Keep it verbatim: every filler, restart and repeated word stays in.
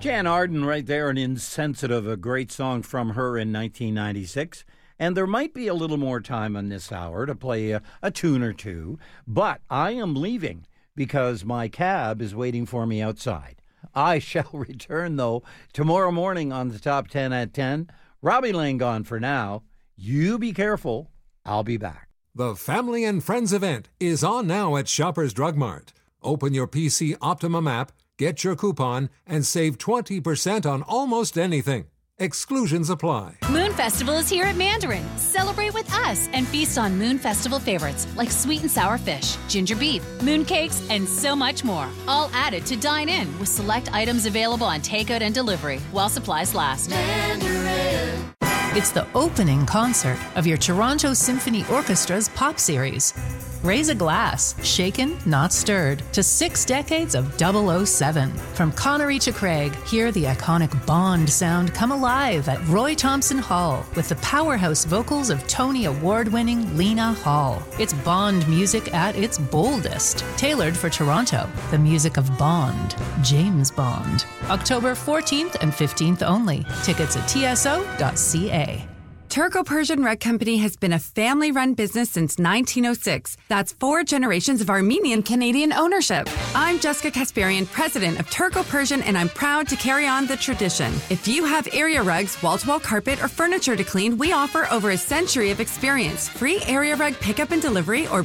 Jan Arden right there, an Insensitive, a great song from her in nineteen ninety-six. And there might be a little more time on this hour to play a, a tune or two, but I am leaving because my cab is waiting for me outside. I shall return, though, tomorrow morning on the Top ten at ten. Robbie Lane gone for now. You be careful. I'll be back. The Family and Friends event is on now at Shoppers Drug Mart. Open your P C Optimum app, get your coupon, and save twenty percent on almost anything. Exclusions apply. Moon Festival is here at Mandarin. Celebrate with us and feast on Moon Festival favorites like sweet and sour fish, ginger beef, moon cakes, and so much more. All added to dine in with select items available on takeout and delivery while supplies last. Mandarin. It's the opening concert of your Toronto Symphony Orchestra's pop series. Raise a glass, shaken, not stirred, to six decades of double oh seven. From Connery to Craig, hear the iconic Bond sound come alive at Roy Thompson Hall with the powerhouse vocals of Tony Award-winning Lena Hall. It's Bond music at its boldest, tailored for Toronto. The music of Bond, James Bond. October fourteenth and fifteenth only. Tickets at T S O dot C A. Turco-Persian Rug Company has been a family-run business since nineteen oh six. That's four generations of Armenian-Canadian ownership. I'm Jessica Kasparian, president of Turco-Persian, and I'm proud to carry on the tradition. If you have area rugs, wall-to-wall carpet, or furniture to clean, we offer over a century of experience. Free area rug pickup and delivery or